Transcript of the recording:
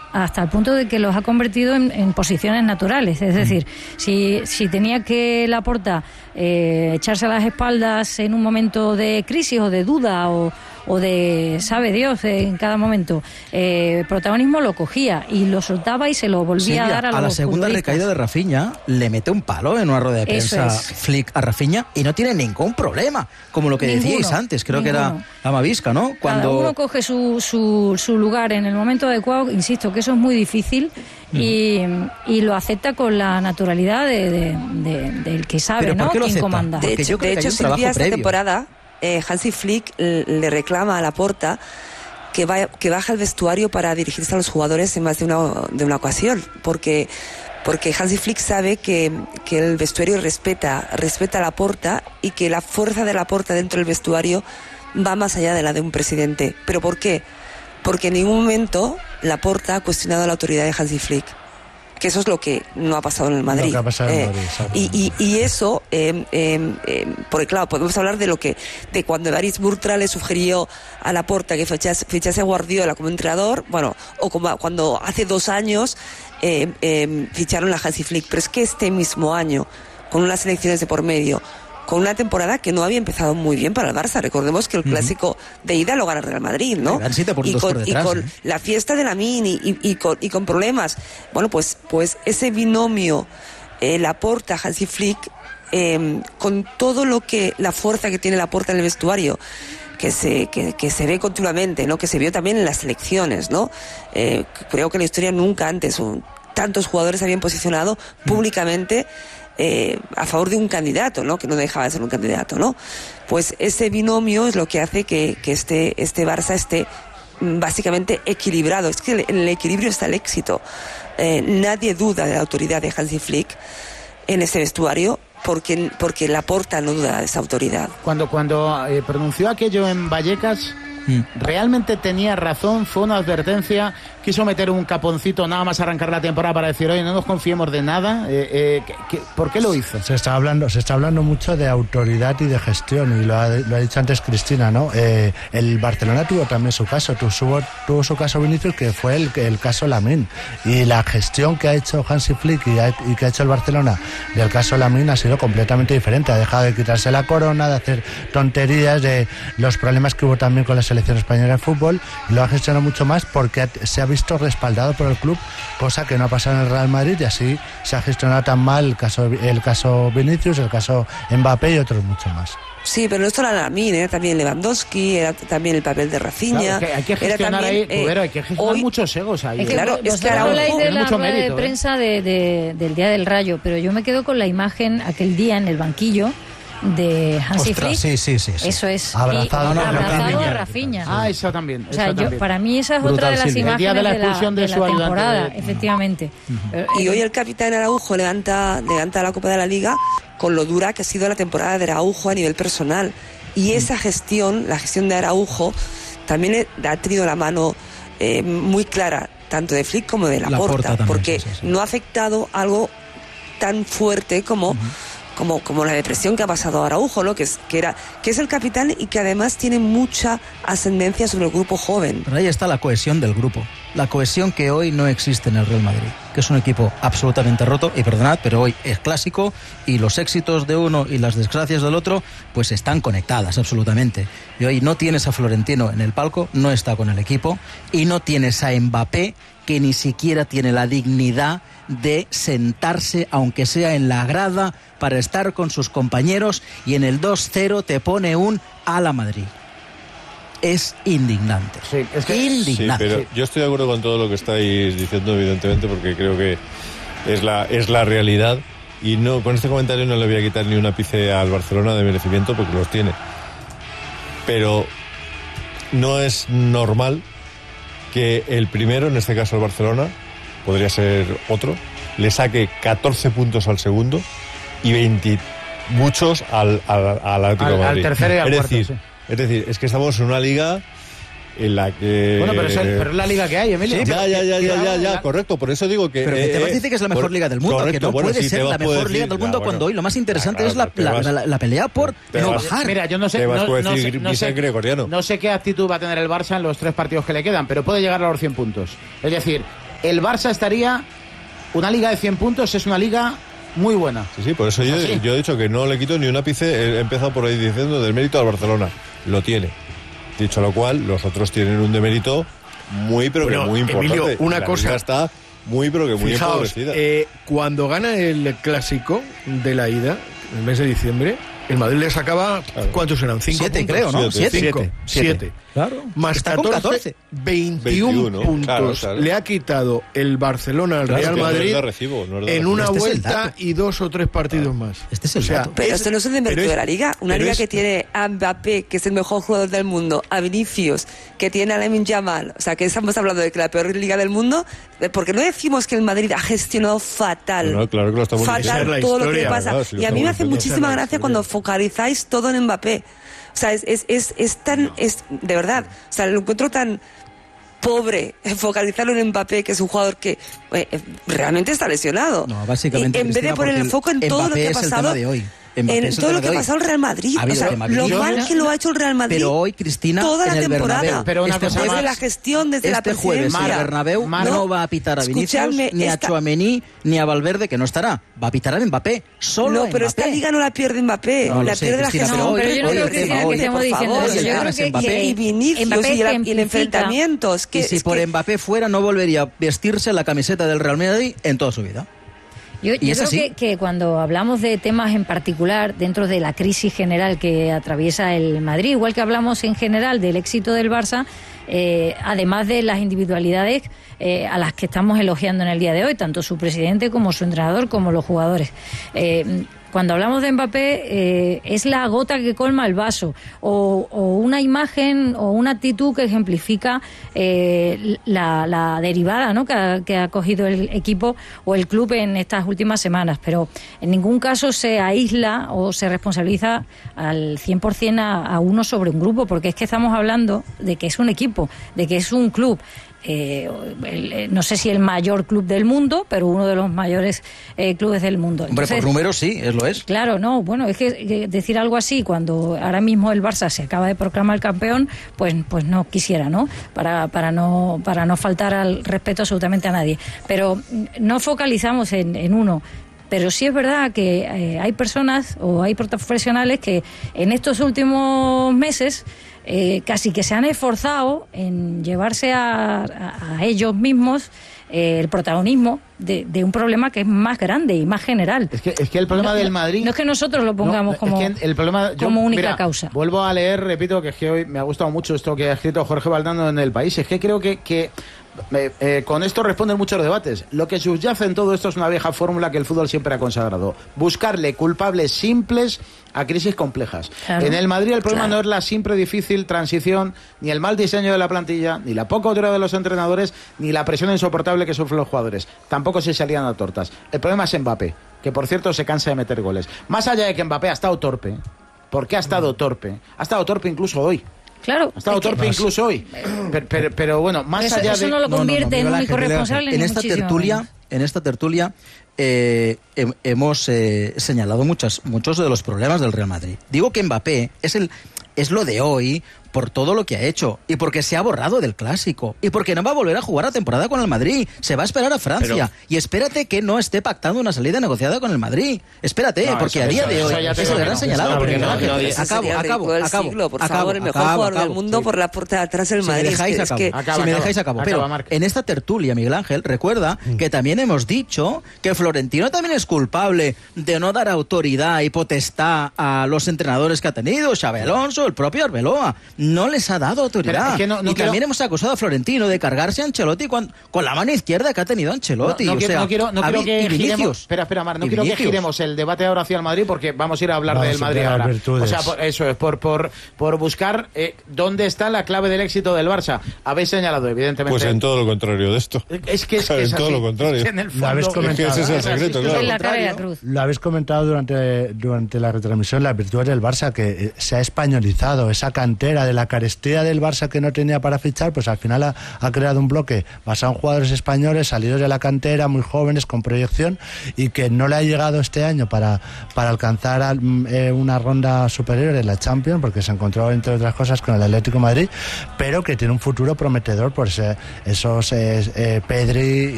hasta el punto de que los ha convertido en posiciones naturales. Es decir, si tenía que Laporta echarse a las espaldas en un momento de crisis o de duda o de, sabe Dios, en cada momento, protagonismo, lo cogía y lo soltaba y se lo volvía a dar a los la segunda futbolistas. recaída de Rafinha le mete un palo en una rueda de prensa Flick a Rafinha y no tiene ningún problema, como lo que decíais antes, creo que era la Mavisca, ¿no? Cada uno coge su lugar en el momento adecuado, insisto que eso es muy difícil y lo acepta con la naturalidad del que sabe, ¿pero ¿no? por qué lo Quien acepta? comanda. Porque yo creo que hay un trabajo Silvia, esta previo. temporada Hansi Flick le reclama a Laporta que baja al vestuario para dirigirse a los jugadores en más de una ocasión, porque Hansi Flick sabe que el vestuario respeta a Laporta y que la fuerza de Laporta dentro del vestuario va más allá de la de un presidente. ¿Pero por qué? Porque en ningún momento Laporta ha cuestionado la autoridad de Hansi Flick, que eso es lo que no ha pasado en el Madrid. Lo que ha pasado en Madrid, y eso, porque claro, podemos hablar de cuando Evaris Burtra le sugirió a Laporta que fichase a Guardiola como entrenador, bueno, o como cuando hace 2 años ficharon a Hansi Flick, pero es que este mismo año, con unas elecciones de por medio, con una temporada que no había empezado muy bien para el Barça. Recordemos que el clásico de ida lo gana el Real Madrid, ¿no? Y con la fiesta de Lamine y con problemas. Bueno, pues ese binomio Laporta, Hansi Flick, con todo la fuerza que tiene Laporta en el vestuario, que se ve continuamente, ¿no? Que se vio también en las selecciones, ¿no? Creo que en la historia nunca antes tantos jugadores habían posicionado públicamente a favor de un candidato, ¿no? Que no dejaba de ser un candidato, ¿no? Pues ese binomio es lo que hace que este Barça esté básicamente equilibrado. Es que en el equilibrio está el éxito. Nadie duda de la autoridad de Hansi Flick en ese vestuario, porque Laporta no duda de esa autoridad. Cuando pronunció aquello en Vallecas, ¿realmente tenía razón? ¿Fue una advertencia? ¿Quiso meter un caponcito nada más arrancar la temporada para decir, oye, no nos confiemos de nada? ¿Por qué lo hizo? Se está hablando mucho de autoridad y de gestión, y lo ha dicho antes Cristina, ¿no? El Barcelona tuvo también su caso, tuvo su caso Vinicius, que fue el caso Lamine, y la gestión que ha hecho Hansi Flick y que ha hecho el Barcelona del caso Lamine ha sido completamente diferente. Ha dejado de quitarse la corona, de hacer tonterías, de los problemas que hubo también con la selección española de fútbol, y lo ha gestionado mucho más porque se ha visto respaldado por el club, cosa que no ha pasado en el Real Madrid, y así se ha gestionado tan mal el caso Vinicius, el caso Mbappé y otros muchos más. Sí, pero no solo Lamine, era también Lewandowski, era también el papel de Rafinha. Claro, hay que gestionar también, hay que gestionar muchos egos ahí. Claro, es que habláis de la mucho rueda mérito, de prensa del Día del Rayo, pero yo me quedo con la imagen aquel día en el banquillo de Hansi Flick. Sí. Eso es. Abrazado a Rafinha. Eso también. O sea, para mí esa es otra de las imágenes el día de la expulsión de su temporada, ayudante. efectivamente. Y hoy el capitán Araujo levanta la Copa de la Liga con lo dura que ha sido la temporada de Araujo a nivel personal. Y esa gestión, la gestión de Araujo, también ha tenido la mano muy clara, tanto de Flick como de Laporta, porque no ha afectado algo tan fuerte como la depresión que ha pasado Araujo, ¿no? Que es el capitán y que además tiene mucha ascendencia sobre el grupo joven. Pero ahí está la cohesión del grupo, la cohesión que hoy no existe en el Real Madrid, que es un equipo absolutamente roto, y perdonad, pero hoy es clásico, y los éxitos de uno y las desgracias del otro pues están conectadas absolutamente. Y hoy no tienes a Florentino en el palco, no está con el equipo, y no tienes a Mbappé, que ni siquiera tiene la dignidad de sentarse, aunque sea en la grada, para estar con sus compañeros, y en el 2-0 te pone un a la Madrid. Es indignante. Sí, es que indignante. Sí, pero yo estoy de acuerdo con todo lo que estáis diciendo, evidentemente, porque creo que es la realidad, y no, con este comentario no le voy a quitar ni un ápice al Barcelona de merecimiento, porque los tiene. Pero no es normal que el primero, en este caso el Barcelona, podría ser otro, le saque 14 puntos al segundo y 20 muchos al Atlético de Madrid. Al tercero y al cuarto, sí. Es decir, es que estamos en una liga en la que... Bueno, pero es la liga que hay, Emilio. Sí, ya, correcto, por eso digo que... Pero que te parece que es la mejor liga del mundo, correcto, que no puede ser la mejor liga del mundo cuando hoy lo más interesante es la pelea por no bajar. Mira, yo no sé qué actitud va a tener el Barça en los 3 partidos que le quedan, pero puede llegar a los 100 puntos. Es decir, el Barça estaría... Una liga de 100 puntos es una liga muy buena. Sí, por eso yo he dicho que no le quito ni un ápice. He empezado por ahí diciendo del mérito al Barcelona. Lo tiene. Dicho lo cual, los otros tienen un demérito muy, pero que muy importante. Emilio, una cosa. Está muy, pero que muy empobrecida. Cuando gana el Clásico de la ida, en el mes de diciembre, el Madrid le sacaba, ¿cuántos eran? 5 7, puntos. creo, ¿no? 7. Claro. Más Está con 14, 21 puntos claro. le ha quitado el Barcelona al Real Madrid en una vuelta y 2 o 3 partidos más. Este es el dato. Pero esto no es el demérito de la liga. Una liga que tiene a Mbappé, que es el mejor jugador del mundo, a Vinicius, que tiene a Lamine Yamal. O sea, que estamos hablando de que la peor liga del mundo, porque no decimos que el Madrid ha gestionado fatal. No, claro que lo estamos fatal diciendo. todo lo que pasa. ¿Verdad? Si y a mí me hace muchísima gracia cuando focalizáis todo en Mbappé. O sea, es tan... de verdad, o sea, lo encuentro tan pobre focalizarlo en Mbappé, que es un jugador que realmente está lesionado. No, básicamente, en vez de poner el foco en todo lo que ha pasado... En todo lo que ha pasado el Real Madrid, o sea, lo mal que lo ha hecho el Real Madrid. Pero hoy, Cristina, toda la en el temporada, Bernabéu, pero una cosa desde más, la gestión, desde la presidencia. Jueves, el Bernabéu no va a pitar a Vinicius, ni a Tchouaméni, ni a Valverde, que no estará. Va a pitar a Mbappé, solo No, pero Mbappé. esta liga no la pierde Mbappé, la pierde la gestión. No, pero yo no creo, Cristina, que estemos diciendo eso. Yo creo que y Vinicius y el enfrentamiento. Y si por Mbappé fuera, no volvería a vestirse la camiseta del Real Madrid en toda su vida. Yo creo que cuando hablamos de temas en particular, dentro de la crisis general que atraviesa el Madrid, igual que hablamos en general del éxito del Barça, además de las individualidades a las que estamos elogiando en el día de hoy, tanto su presidente como su entrenador, como los jugadores. Cuando hablamos de Mbappé, es la gota que colma el vaso, o una imagen o una actitud que ejemplifica la derivada, ¿no?, que ha cogido el equipo o el club en estas últimas semanas. Pero en ningún caso se aísla o se responsabiliza al 100% a uno sobre un grupo, porque es que estamos hablando de que es un equipo, de que es un club. No sé si el mayor club del mundo, pero uno de los mayores clubes del mundo. Entonces, por números sí, lo es. Claro, no, bueno, es que decir algo así cuando ahora mismo el Barça se acaba de proclamar campeón, pues no quisiera, ¿no? Para no faltar al respeto absolutamente a nadie. Pero no focalizamos en uno. Pero sí es verdad que hay personas o hay profesionales que en estos últimos meses casi que se han esforzado en llevarse a ellos mismos el protagonismo de un problema que es más grande y más general. Es que el problema del Madrid... No es que nosotros lo pongamos como única causa. Vuelvo a leer, repito, que es que hoy me ha gustado mucho esto que ha escrito Jorge Valdano en El País. Es que creo que con esto responden muchos debates. Lo que subyace en todo esto es una vieja fórmula que el fútbol siempre ha consagrado: buscarle culpables simples a crisis complejas. Claro. En el Madrid el problema no es la simple difícil transición, ni el mal diseño de la plantilla, ni la poca autoridad de los entrenadores, ni la presión insoportable que sufren los jugadores. Tampoco se salían a tortas. El problema es Mbappé, que por cierto se cansa de meter goles. Más allá de que Mbappé ha estado torpe, porque ha estado torpe incluso hoy. Claro. Ha estado torpe incluso hoy. Pero bueno, más allá de... Eso no lo convierte en único responsable. En esta tertulia hemos señalado muchos de los problemas del Real Madrid. Digo que Mbappé es lo de hoy por todo lo que ha hecho y porque se ha borrado del Clásico y porque no va a volver a jugar la temporada con el Madrid. Se va a esperar a Francia y espérate que no esté pactando una salida negociada con el Madrid. Espérate, porque a día de hoy eso le han señalado. Acabo. Por favor, el mejor jugador del mundo por la puerta de atrás del Madrid. Si me dejáis acabo. Pero en esta tertulia, Miguel Ángel, recuerda que también hemos dicho que Florentino también es culpable de no dar autoridad y potestad a los entrenadores que ha tenido, Xabi Alonso, el propio Arbeloa. No les ha dado autoridad. También hemos acusado a Florentino de cargarse a Ancelotti con la mano izquierda que ha tenido Ancelotti. No quiero que giremos. Espera, Mar, no quiero que giremos el debate ahora hacia el Madrid, porque vamos a ir a hablar del Madrid ahora. Virtudes. O sea, eso es por buscar dónde está la clave del éxito del Barça. Habéis señalado, evidentemente. Pues en todo lo contrario de esto. Es en todo lo contrario. En el fondo, lo habéis comentado. Ese es el secreto, claro. La cara de la cruz. Lo habéis comentado durante la retransmisión, la virtud del Barça, que se ha españolizado, esa cantera de la carestía del Barça que no tenía para fichar, pues al final ha creado un bloque basado en jugadores españoles salidos de la cantera, muy jóvenes, con proyección, y que no le ha llegado este año para alcanzar una ronda superior en la Champions, porque se encontró, entre otras cosas, con el Atlético de Madrid, pero que tiene un futuro prometedor por esos Pedri